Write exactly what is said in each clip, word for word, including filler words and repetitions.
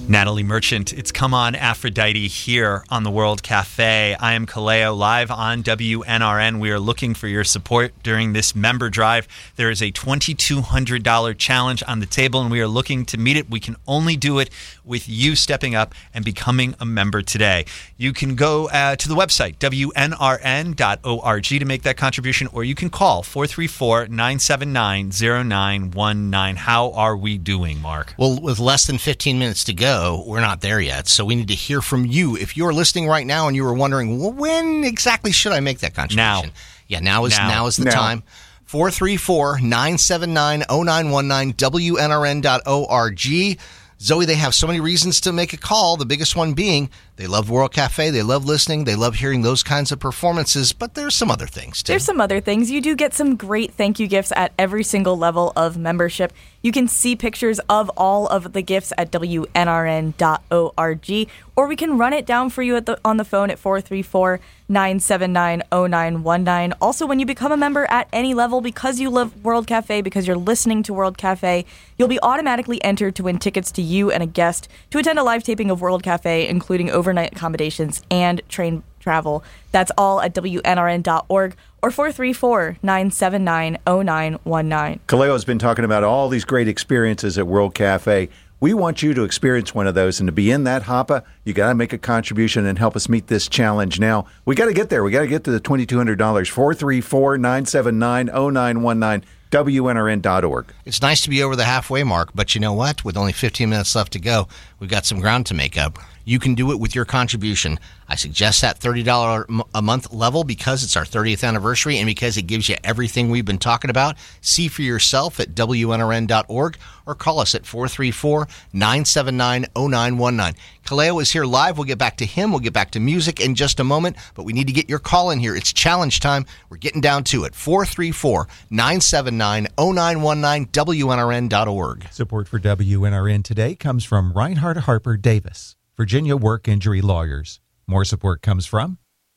Natalie Merchant, it's Come On Aphrodite here on the World Cafe. I am Kaleo, live on W N R N. We are looking for your support during this member drive. There is a twenty-two hundred dollars challenge on the table, and we are looking to meet it. We can only do it with you stepping up and becoming a member today. You can go uh, to the website, W N R N dot org, to make that contribution, or you can call four three four, nine seven nine, zero nine one nine. How are we doing, Mark? Well, with less than fifteen minutes to go, we're not there yet, so we need to hear from you. If you're listening right now and you were wondering, well, when exactly should I make that contribution? Now. Yeah, now is now, now is the now. time. four three four, nine seven nine, zero nine one nine, W N R N dot org. Zoe, they have so many reasons to make a call, the biggest one being they love World Cafe, they love listening, they love hearing those kinds of performances, but there's some other things, too. There's some other things. You do get some great thank you gifts at every single level of membership. You can see pictures of all of the gifts at W N R N dot org, or we can run it down for you at the, on the phone at four three four, nine seven nine, zero nine one nine. Also, when you become a member at any level, because you love World Cafe, because you're listening to World Cafe, you'll be automatically entered to win tickets to you and a guest to attend a live taping of World Cafe, including overnight accommodations and train travel. That's all at W N R N dot org or four three four, nine seven nine, zero nine one nine. Kaleo's been talking about all these great experiences at World Cafe. We want you to experience one of those, and to be in that hoppa, you got to make a contribution and help us meet this challenge now. We got to get there. We got to get to the twenty-two hundred dollars. four three four, nine seven nine, zero nine one nine. W N R N dot org. It's nice to be over the halfway mark, but you know what? With only fifteen minutes left to go, we've got some ground to make up. You can do it with your contribution. I suggest that thirty dollars a month level because it's our thirtieth anniversary and because it gives you everything we've been talking about. See for yourself at W N R N dot org or call us at four three four, nine seven nine, zero nine one nine. Kaleo is here live. We'll get back to him. We'll get back to music in just a moment, but we need to get your call in here. It's challenge time. We're getting down to it. four three four, nine seven nine, zero nine one nine, W N R N dot org. Support for W N R N today comes from Reinhardt Harper Davis, Virginia Work Injury Lawyers. More support comes from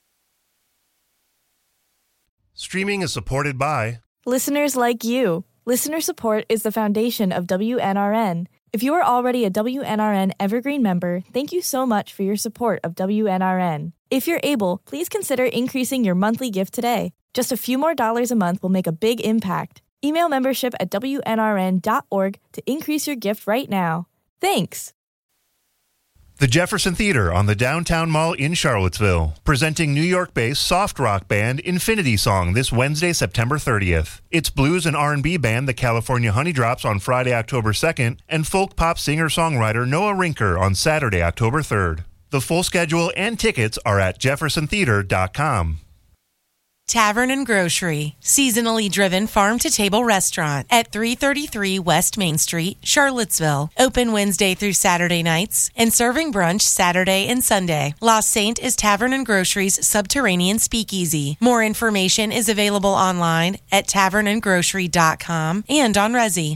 Streaming is supported by listeners like you. Listener support is the foundation of W N R N. If you are already a W N R N Evergreen member, thank you so much for your support of W N R N. If you're able, please consider increasing your monthly gift today. Just a few more dollars a month will make a big impact. Email membership at W N R N dot org to increase your gift right now. Thanks. the Jefferson Theater on the Downtown Mall in Charlottesville, presenting New York-based soft rock band Infinity Song this Wednesday, September thirtieth. It's blues and R and B band The California Honeydrops on Friday, October second, and folk pop singer-songwriter Noah Rinker on Saturday, October third. The full schedule and tickets are at jefferson theater dot com. Tavern and Grocery, seasonally driven farm-to-table restaurant at three thirty-three West Main Street, Charlottesville. Open Wednesday through Saturday nights and serving brunch Saturday and Sunday. La Sainte is Tavern and Grocery's subterranean speakeasy. More information is available online at tavern and grocery dot com and on Resi.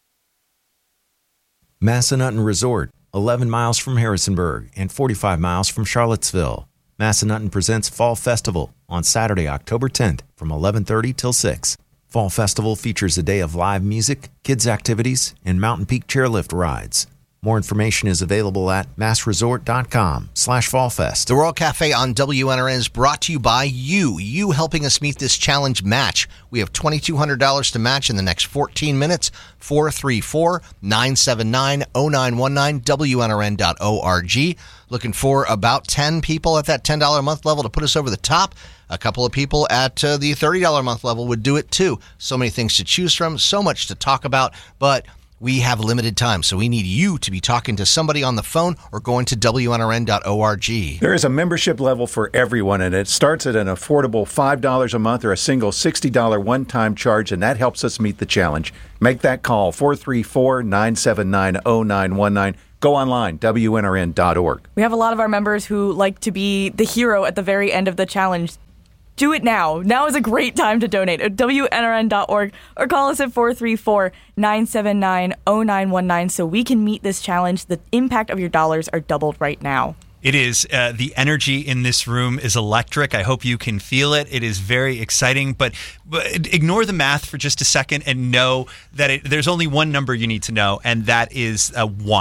Massanutten Resort, eleven miles from Harrisonburg and forty-five miles from Charlottesville. Massanutten presents Fall Festival on Saturday, October tenth from eleven thirty till six. Fall Festival features a day of live music, kids' activities, and Mountain Peak chairlift rides. More information is available at massresort.com slash fallfest. The World Cafe on W N R N is brought to you by you. You helping us meet this challenge match. We have twenty-two hundred dollars to match in the next fourteen minutes. four three four, nine seven nine, zero nine one nine, W N R N dot org. Looking for about ten people at that ten dollars a month level to put us over the top. A couple of people at uh, the thirty dollars a month level would do it too. So many things to choose from, so much to talk about, but we have limited time, so we need you to be talking to somebody on the phone or going to W N R N dot org. There is a membership level for everyone, and it starts at an affordable five dollars a month or a single sixty dollars one-time charge, and that helps us meet the challenge. Make that call, four three four, nine seven nine, zero nine one nine. Go online, W N R N dot org. We have a lot of our members who like to be the hero at the very end of the challenge. Do it now. Now is a great time to donate at W N R N dot org or call us at four three four, nine seven nine, zero nine one nine so we can meet this challenge. The impact of your dollars are doubled right now. It is. Uh, the energy in this room is electric. I hope you can feel it. It is very exciting, but, but ignore the math for just a second and know that it, there's only one number you need to know, and that is uh, one.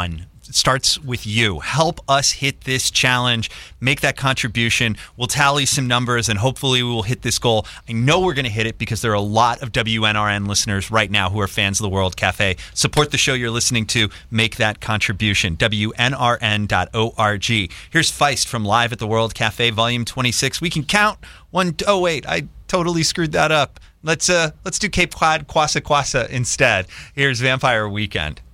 It starts with you. Help us hit this challenge. Make that contribution. We'll tally some numbers, and hopefully we will hit this goal. I know we're going to hit it because there are a lot of W N R N listeners right now who are fans of the World Cafe. Support the show you're listening to. Make that contribution. W N R N dot org. Here's Feist from Live at the World Cafe, Volume twenty-six. We can count. One, oh, wait, I totally screwed that up. Let's uh, let's do Cape Cod Kwassa Kwassa instead. Here's Vampire Weekend.